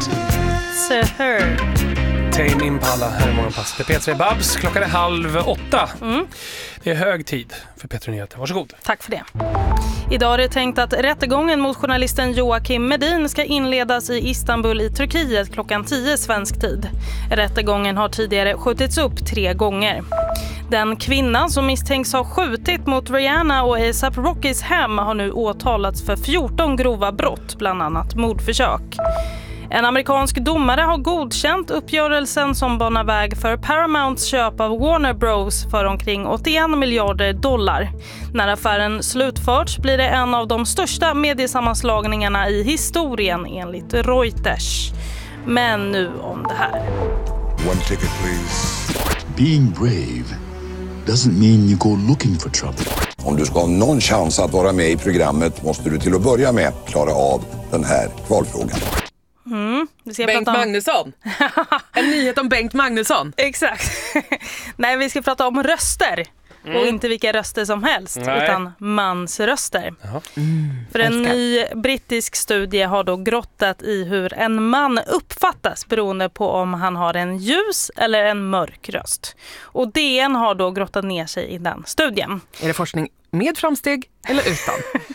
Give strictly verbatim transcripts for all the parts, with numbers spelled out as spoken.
It's her. Tame Impala här i Morgonpasset. Det är P tre Babs. Klockan är halv åtta. Mm. Det är hög tid för P tre Nyheter. Varsågod. Tack för det. Idag är det tänkt att rättegången mot journalisten Joakim Medin ska inledas i Istanbul i Turkiet klockan tio svensk tid. Rättegången har tidigare skjutits upp tre gånger. Den kvinna som misstänks ha skjutit mot Rihanna och A$AP Rockys hem har nu åtalats för fjorton grova brott, bland annat mordförsök. En amerikansk domare har godkänt uppgörelsen som banar väg för Paramounts köp av Warner Bros för omkring åttioen miljarder dollar. När affären slutförts blir det en av de största mediesammanslagningarna i historien enligt Reuters. Men nu om det här. One ticket, please. Being brave doesn't mean you go looking for trouble. Om du ska ha någon chans att vara med i programmet måste du till att börja med klara av den här kvalfrågan. Mm, vi ska Bengt prata om... Magnusson. En nyhet om Bengt Magnusson. Exakt. Nej, vi ska prata om röster. Mm. Och inte vilka röster som helst. Nej. Utan mansröster. Mm, För en älskar. ny brittisk studie har då grottat i hur en man uppfattas beroende på om han har en ljus eller en mörk röst. Och D N har då grottat ner sig i den studien. Är det forskning med framsteg eller utan?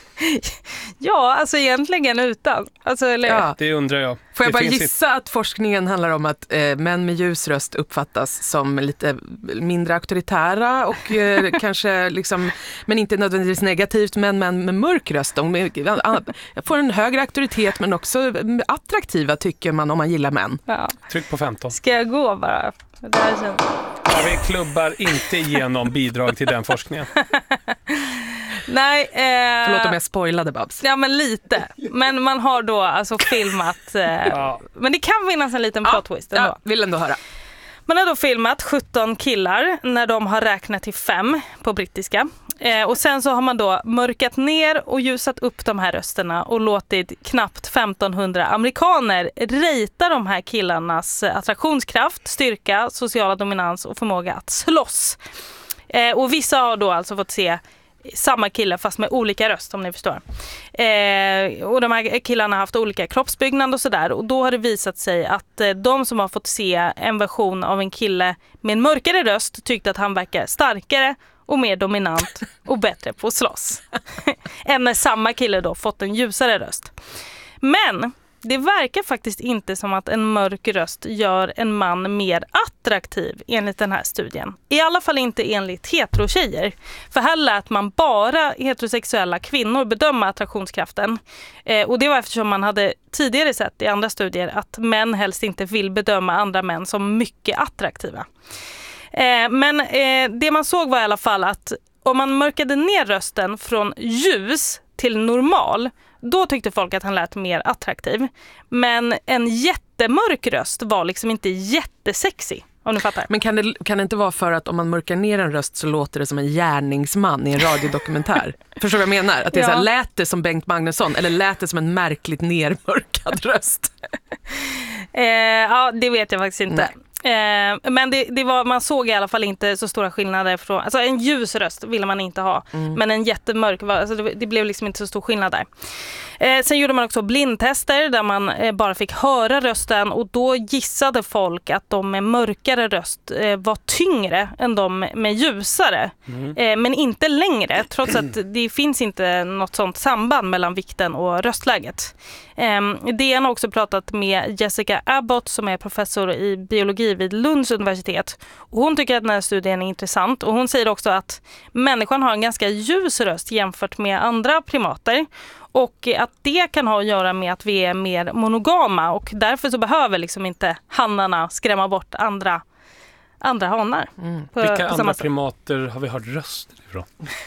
Ja, alltså egentligen utan. Alltså, eller... ja, det undrar jag. Får jag det bara gissa inte... att forskningen handlar om att eh, män med ljus röst uppfattas som lite mindre auktoritära och eh, kanske liksom, men inte nödvändigtvis negativt, men män med mörk röst. De jag får en högre auktoritet men också attraktiva tycker man om man gillar män. Ja. Tryck på femton. Ska jag gå bara? Det här känns... ja, vi klubbar inte igenom bidrag till den forskningen. Nej, eh... Förlåt om jag spoilade, Babs. Ja, men lite. Men man har då alltså filmat... Eh... ja. Men det kan finnas en liten plot twist ändå. Ja, vill ändå höra. Man har då filmat sjutton killar när de har räknat till fem på brittiska. Eh, och sen så har man då mörkat ner och ljusat upp de här rösterna och låtit knappt femtonhundra amerikaner rejta de här killarnas attraktionskraft, styrka, sociala dominans och förmåga att slåss. Eh, och vissa har då alltså fått se samma kille fast med olika röst, om ni förstår. Eh, och de här killarna har haft olika kroppsbyggnad och sådär. Och då har det visat sig att eh, de som har fått se en version av en kille med en mörkare röst tyckte att han verkar starkare och mer dominant och bättre på att slåss. Än när samma kille då fått en ljusare röst. Men det verkar faktiskt inte som att en mörk röst gör en man mer attraktiv enligt den här studien. I alla fall inte enligt heterotjejer. För här lät man bara heterosexuella kvinnor bedöma attraktionskraften. Eh, och det var eftersom man hade tidigare sett i andra studier att män helst inte vill bedöma andra män som mycket attraktiva. Eh, men eh, det man såg var i alla fall att om man mörkade ner rösten från ljus till normal, då tyckte folk att han lät mer attraktiv. Men en jättemörk röst var liksom inte jättesexy, om du fattar. Men kan det, kan det inte vara för att om man mörkar ner en röst så låter det som en gärningsman i en radiodokumentär? Förstår du vad jag menar? Att det är ja. så här, lät det som Bengt Magnusson eller lät det som en märkligt nermörkad röst? eh, ja, det vet jag faktiskt inte. Nej. Eh, men det, det var, man såg i alla fall inte så stora skillnader från, alltså en ljus röst ville man inte ha, mm. men en jättemörk var, alltså det, det blev liksom inte så stor skillnad där. Eh, sen gjorde man också blindtester där man eh, bara fick höra rösten och då gissade folk att de med mörkare röst eh, var tyngre än de med ljusare, mm. eh, men inte längre, trots att det finns inte något sånt samband mellan vikten och röstläget. Eh, D N har också pratat med Jessica Abbott som är professor i biologi vid Lunds universitet. Och hon tycker att den här studien är intressant och hon säger också att människan har en ganska ljus röst jämfört med andra primater och att det kan ha att göra med att vi är mer monogama och därför så behöver liksom inte hannarna skrämma bort andra, andra hanar. Mm. På, Vilka på andra primater har vi hört röster ifrån?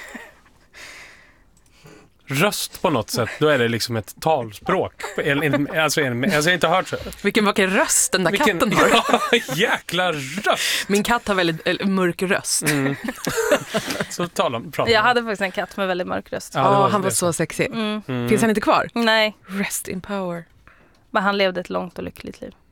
Röst på något sätt, då är det liksom ett talspråk. En, en, alltså, en, alltså jag har inte hört så. Vilken vacker röst den där Vilken, katten har. Ja, jäkla röst. Min katt har väldigt äh, mörk röst. Mm. Så tala, prata. Jag hade faktiskt en katt med väldigt mörk röst. Ja, oh, han var så sexig. Mm. Mm. Finns han inte kvar? Nej. Rest in power. Men han levde ett långt och lyckligt liv.